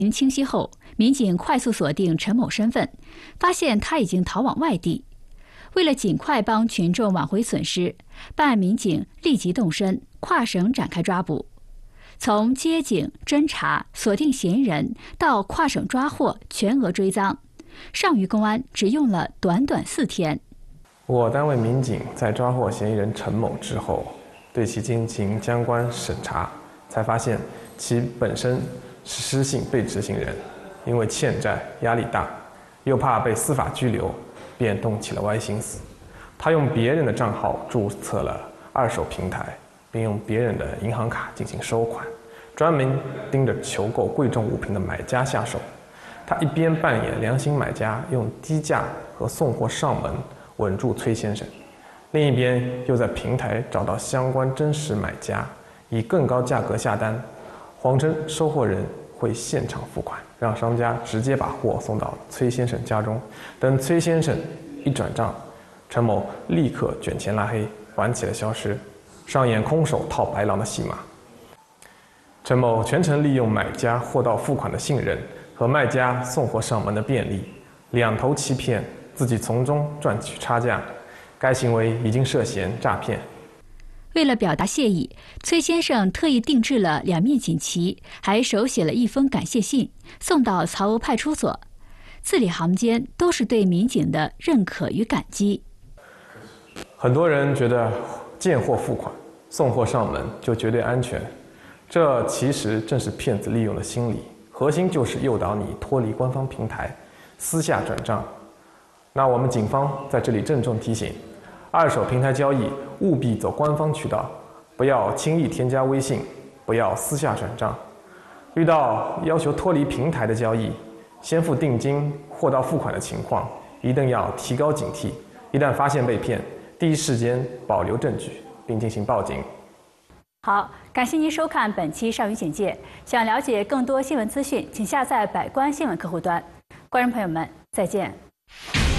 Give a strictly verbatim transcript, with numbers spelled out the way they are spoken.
情清晰后，民警快速锁定陈某身份，发现他已经逃往外地。为了尽快帮群众挽回损失，办案民警立即动身，跨省展开抓捕。从接警、侦查、锁定嫌疑人到跨省抓获、全额追赃，上虞公安只用了短短四天。 我单位民警在抓获嫌疑人陈某之后，对其进行相关审查，才发现其本身是失信被执行人，因为欠债压力大，又怕被司法拘留，便动起了歪心思。他用别人的账号注册了二手平台，并用别人的银行卡进行收款，专门盯着求购贵重物品的买家下手。他一边扮演良心买家，用低价和送货上门稳住崔先生，另一边又在平台找到相关真实买家，以更高价格下单，谎称收货人会现场付款，让商家直接把货送到崔先生家中。等崔先生一转账，陈某立刻卷钱拉黑，玩起了消失，上演空手套白狼的戏码。陈某全程利用买家货到付款的信任和卖家送货上门的便利，两头欺骗，自己从中赚取差价。该行为已经涉嫌诈骗。 为了表达谢意，崔先生特意定制了两面锦旗，还手写了一封感谢信，送到曹娥派出所。字里行间都是对民警的认可与感激。 很多人觉得见货付款、送货上门就绝对安全，这其实正是骗子利用的心理，核心就是诱导你脱离官方平台，私下转账。那我们警方在这里郑重提醒，二手平台交易务必走官方渠道，不要轻易添加微信，不要私下转账。遇到要求脱离平台的交易，先付定金、货到付款的情况，一定要提高警惕。一旦发现被骗，第一时间保留证据，并进行报警。 好，感谢您收看本期上虞简介。想了解更多新闻资讯，请下载百官新闻客户端。观众朋友们，再见。